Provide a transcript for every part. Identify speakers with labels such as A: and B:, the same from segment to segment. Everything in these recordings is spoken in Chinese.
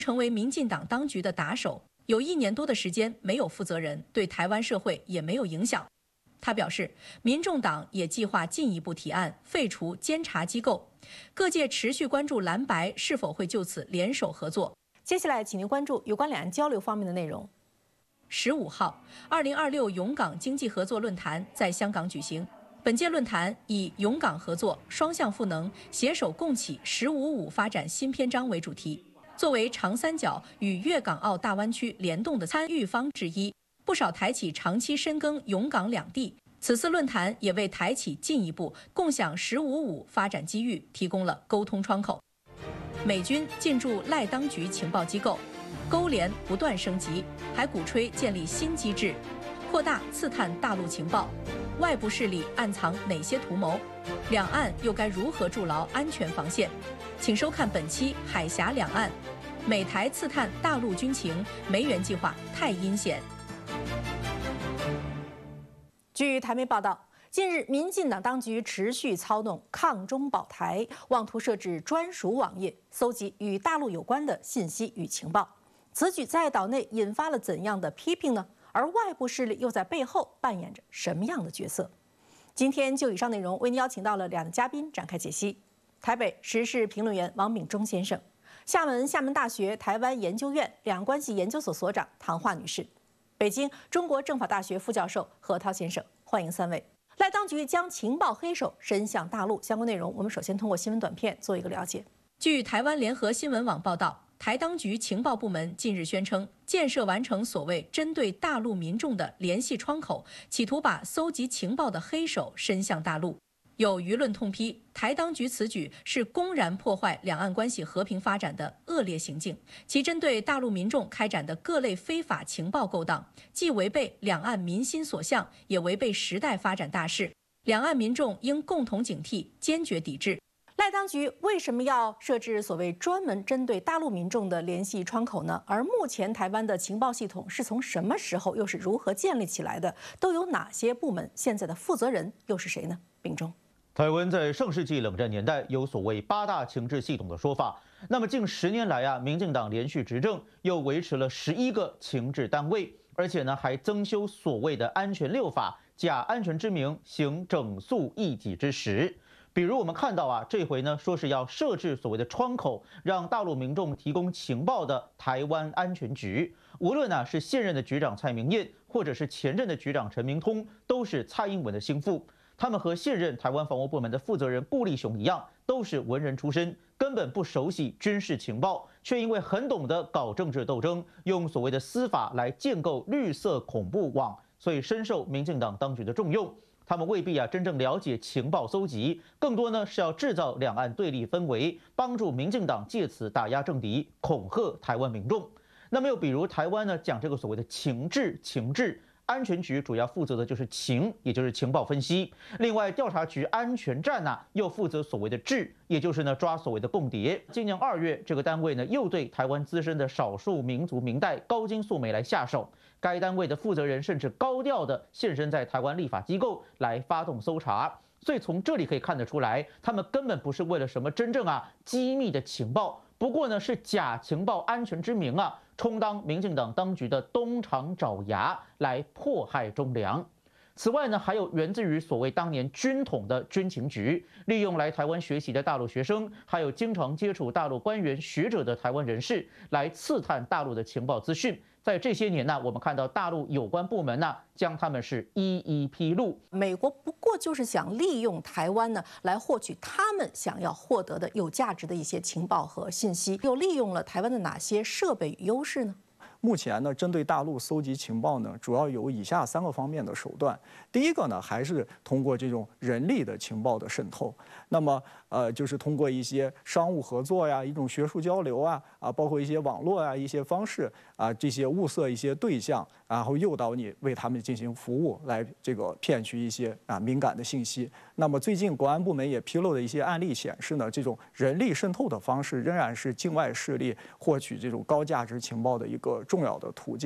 A: 成为民进党当局的打手，有1年多的时间没有负责人，对台湾社会也没有影响。他表示，民众党也计划进一步提案废除监察机构，各界持续关注蓝白是否会就此联手合作。
B: 接下来，请您关注有关两岸交流方面的内容。
A: 15号，2026永港经济合作论坛在香港举行。本届论坛以“永港合作、双向赋能、携手共启15+5发展新篇章”为主题。作为长三角与粤港澳大湾区联动的参与方之一，不少台企长期深耕永港两地。此次论坛也为台企进一步共享15+5发展机遇提供了沟通窗口。美军进驻赖当局情报机构，勾连不断升级，还鼓吹建立新机制，扩大刺探大陆情报。外部势力暗藏哪些图谋？两岸又该如何筑牢安全防线？请收看本期《海峡两岸》，美台刺探大陆军情，梅园计划太阴险。
B: 据台媒报道，近日民进党当局持续操弄抗中保台，妄图设置专属网页，搜集与大陆有关的信息与情报。此举在岛内引发了怎样的批评呢？而外部势力又在背后扮演着什么样的角色？今天就以上内容为您邀请到了两位嘉宾展开解析。台北时事评论员王炳忠先生，厦门大学台湾研究院两岸关系研究所所长唐桦女士，北京中国政法大学副教授何涛先生，欢迎3位。赖当局将情报黑手伸向大陆，相关内容我们首先通过新闻短片做一个了解。
A: 据台湾联合新闻网报道，台当局情报部门近日宣称，建设完成所谓针对大陆民众的联系窗口，企图把搜集情报的黑手伸向大陆。有舆论痛批，台当局此举是公然破坏两岸关系和平发展的恶劣行径，其针对大陆民众开展的各类非法情报勾当，既违背两岸民心所向，也违背时代发展大势。两岸民众应共同警惕，坚决抵制。
B: 赖当局为什么要设置所谓专门针对大陆民众的联系窗口呢？而目前台湾的情报系统是从什么时候又是如何建立起来的？都有哪些部门？现在的负责人又是谁呢？炳忠。
C: 台湾在上世纪冷战年代有所谓8大情治系统的说法，那么近10年来民进党连续执政，又维持了11个情治单位，而且呢还增修所谓的安全6法，假安全之名行整肃异己之实。比如我们看到这回呢说是要设置所谓的窗口，让大陆民众提供情报的台湾安全局，无论是现任的局长蔡明彦，或者是前任的局长陈明通，都是蔡英文的心腹。他们和现任台湾防务部门的负责人顾立雄一样，都是文人出身，根本不熟悉军事情报，却因为很懂得搞政治斗争，用所谓的司法来建构绿色恐怖网，所以深受民进党当局的重用。他们未必真正了解情报搜集，更多呢是要制造两岸对立氛围，帮助民进党借此打压政敌，恐吓台湾民众。那么又比如台湾呢讲这个所谓的情治，安全局主要负责的就是情，也就是情报分析。另外，调查局安全站又负责所谓的治，也就是呢抓所谓的共谍。今年2月，这个单位呢又对台湾资深的少数民族民代高金素梅来下手。该单位的负责人甚至高调的现身在台湾立法机构来发动搜查。所以从这里可以看得出来，他们根本不是为了什么真正机密的情报，不过呢是假情报安全之名充当民进党当局的东厂爪牙，来迫害中良。此外呢，还有源自于所谓当年军统的军情局，利用来台湾学习的大陆学生，还有经常接触大陆官员学者的台湾人士，来刺探大陆的情报资讯。在这些年我们看到大陆有关部门将他们是一一披露。
B: 美国不过就是想利用台湾来获取他们想要获得的有价值的一些情报和信息，又利用了台湾的哪些设备与优势呢？
D: 目前呢，针对大陆搜集情报呢，主要有以下3个方面的手段。第一个呢，还是通过这种人力的情报的渗透。那么就是通过一些商务合作呀，一种学术交流包括一些网络一些方式这些物色一些对象，然后诱导你为他们进行服务，来这个骗取一些敏感的信息。那么最近国安部门也披露的一些案例显示呢，这种人力渗透的方式仍然是境外势力获取这种高价值情报的一个重要的途径。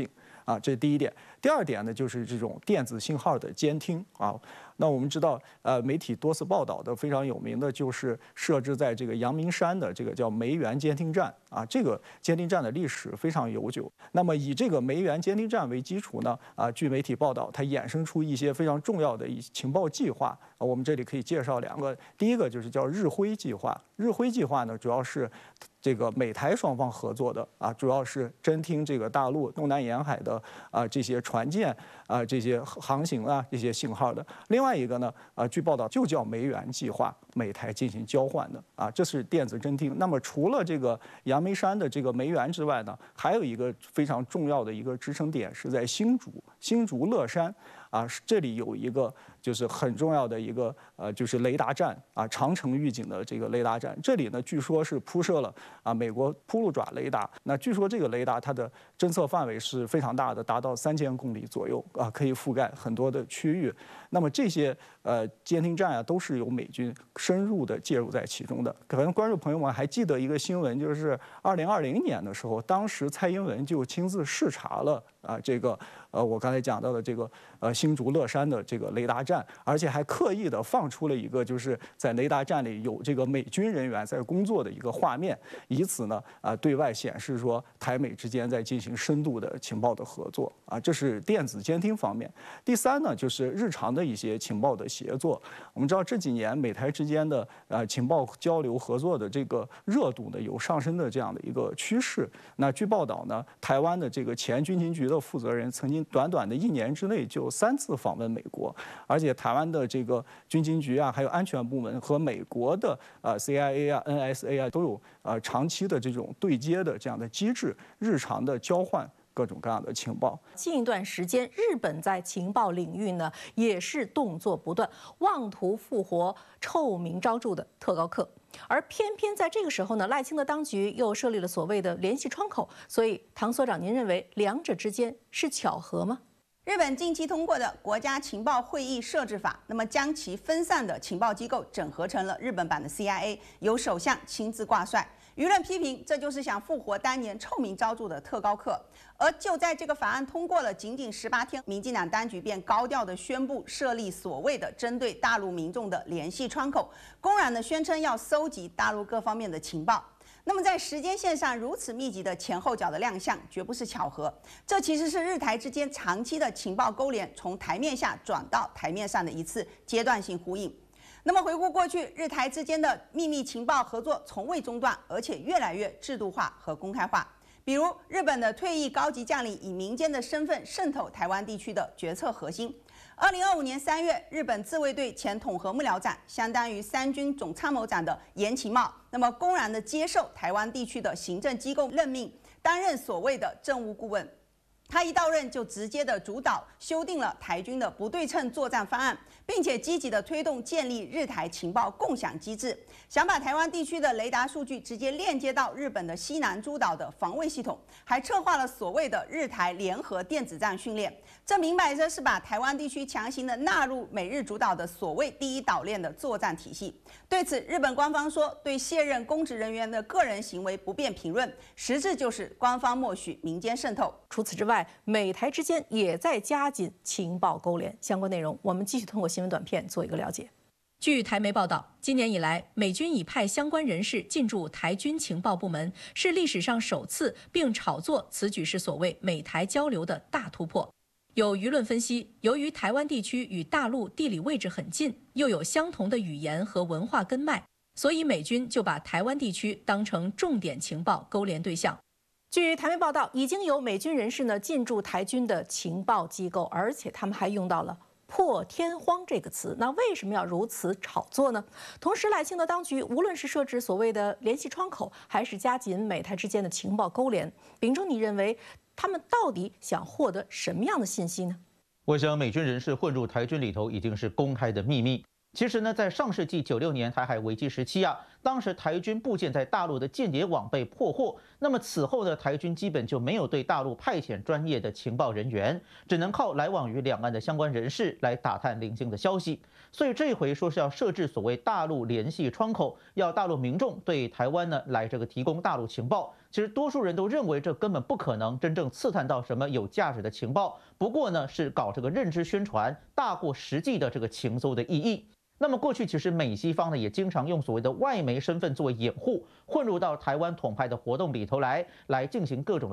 D: 啊，这是第一点。第二点呢，就是这种电子信号的监听啊。那我们知道，媒体多次报道的非常有名的就是设置在这个阳明山的这个叫梅园监听站啊，这个监听站的历史非常悠久。那么以这个梅园监听站为基础呢，据媒体报道，它衍生出一些非常重要的情报计划。我们这里可以介绍2个，第一个就是叫日晖计划。日晖计划呢，主要是这个美台双方合作的啊，主要是侦听这个大陆东南沿海的这些船舰这些航行这些信号的。另外一个呢，据报道就叫梅园计划，美台进行交换的啊，这是电子侦听。那么除了这个阳明山的这个梅园之外呢，还有一个非常重要的一个支撑点是在新竹乐山啊，这里有一个就是很重要的一个就是雷达站啊，长程预警的这个雷达站。这里呢，据说是铺设了美国铺路爪雷达。那据说这个雷达它的侦测范围是非常大的，达到3000公里左右啊，可以覆盖很多的区域。那么这些监听站都是由美军深入的介入在其中的。可能观众朋友们还记得一个新闻，就是2020年的时候，当时蔡英文就亲自视察了这个我刚才讲到的这个新竹乐山的这个雷达站，而且还刻意的放出了一个就是在雷达站里有这个美军人员在工作的一个画面，以此呢对外显示说台美之间在进行深度的情报的合作啊，这是电子监听方面。第三呢，就是日常的一些情报的协作。我们知道这几年美台之间的情报交流合作的这个热度呢有上升的这样的一个趋势。那据报道呢，台湾的这个前军情局的负责人曾经短短的1年之内就3次访问美国，而且台湾的这个军情局还有安全部门和美国的CIA NSA 都有长期的这种对接的这样的机制，日常的交换各种各样的情报。
B: 近一段时间，日本在情报领域呢也是动作不断，妄图复活臭名昭著的特高课。而偏偏在这个时候呢，赖清德当局又设立了所谓的联系窗口。所以，唐所长，您认为两者之间是巧合吗？
E: 日本近期通过的国家情报会议设置法，那么将其分散的情报机构整合成了日本版的 CIA， 由首相亲自挂帅。舆论批评，这就是想复活当年臭名昭著的特高课。而就在这个法案通过了仅仅18天，民进党当局便高调的宣布设立所谓的针对大陆民众的联系窗口，公然的宣称要搜集大陆各方面的情报。那么在时间线上如此密集的前后脚的亮相，绝不是巧合。这其实是日台之间长期的情报勾连，从台面下转到台面上的一次阶段性呼应。那么回顾过去，日台之间的秘密情报合作从未中断，而且越来越制度化和公开化。比如，日本的退役高级将领以民间的身份渗透台湾地区的决策核心。2025年3月，日本自卫队前统合幕僚长，相当于3军总参谋长的岩崎茂，那么公然的接受台湾地区的行政机构任命，担任所谓的政务顾问。他一到任就直接的主导修订了台军的不对称作战方案，并且积极的推动建立日台情报共享机制，想把台湾地区的雷达数据直接链接到日本的西南诸岛的防卫系统，还策划了所谓的日台联合电子战训练。这明摆着是把台湾地区强行的纳入美日主导的所谓第一岛链的作战体系。对此，日本官方说对卸任公职人员的个人行为不便评论，实质就是官方默许民间渗透。
B: 除此之外，美台之间也在加紧情报勾连。相关内容，我们继续通过新闻短片做一个了解。
A: 据台媒报道，今年以来，美军已派相关人士进驻台军情报部门，是历史上首次，并炒作此举是所谓美台交流的大突破。有舆论分析，由于台湾地区与大陆地理位置很近，又有相同的语言和文化根脉，所以美军就把台湾地区当成重点情报勾连对象。
B: 据台媒报道，已经有美军人士呢进驻台军的情报机构，而且他们还用到了破天荒这个词。那为什么要如此炒作呢？同时，赖清德当局无论是设置所谓的联系窗口，还是加紧美台之间的情报勾连，秉忠，你认为他们到底想获得什么样的信息呢？
C: 我想，美军人士混入台军里头已经是公开的秘密。其实呢，在上世纪96年台海危机时期当时台军部件在大陆的间谍网被破获，那么此后呢，台军基本就没有对大陆派遣专业的情报人员，只能靠来往于两岸的相关人士来打探零星的消息。所以这一回说是要设置所谓大陆联系窗口，要大陆民众对台湾呢来提供大陆情报。其实多数人都认为这根本不可能真正刺探到什么有价值的情报，不过呢是搞这个认知宣传，大过实际的这个情搜的意义。那么过去其实美西方呢也经常用所谓的外媒身份作为掩护，混入到台湾统派的活动里头来进行各种的